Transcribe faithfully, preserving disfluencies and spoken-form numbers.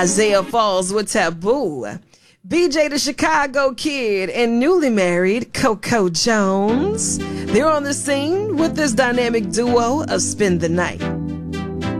Isaiah Falls with Taboo. B J the Chicago Kid and newly married Coco Jones. They're on the scene with this dynamic duo of Spend the Night.